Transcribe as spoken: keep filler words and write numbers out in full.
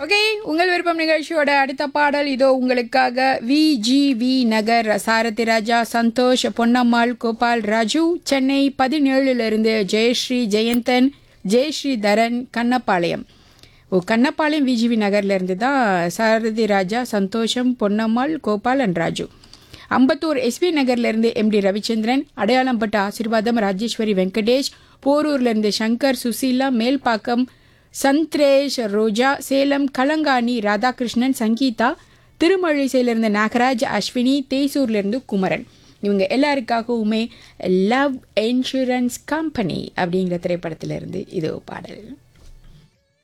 Okay, உங்கள் விருப்பம் நிகழ்ச்சியோட அடுத்த பாடல் இதோ உங்களுக்காக. விஜிவி நகர், சாரதி ராஜா, சந்தோஷ், பொன்னம்மாள், கோபால் ராஜு, சென்னை பதினேழுலேருந்து ஜெயஸ்ரீ, ஜெயந்தன், ஜெயஸ்ரீ தரன், கண்ணப்பாளையம். ஓ, கண்ணப்பாளையம் விஜிவி நகர்லேருந்து தான் சாரதி ராஜா, சந்தோஷம், பொன்னம்மாள், கோபால் அண்ட் ராஜு. அம்பத்தூர் எஸ்பி நகர்லேருந்து எம்டி ரவிச்சந்திரன், அடையாளம்பட்ட ஆசீர்வாதம், ராஜேஸ்வரி வெங்கடேஷ், போரூர்லேருந்து சங்கர், சுசீலா, மேல்பாக்கம் சந்த்ரேஷ், ரோஜா, சேலம் கலங்காணி ராதாகிருஷ்ணன், சங்கீதா, திருமழிசையிலிருந்து நாகராஜ், அஸ்வினி, தேசூர்லேருந்து குமரன். இவங்க எல்லாருக்காகவுமே லவ் இன்சூரன்ஸ் கம்பெனி அப்படிங்கிற திரைப்படத்திலிருந்து இது பாடல்.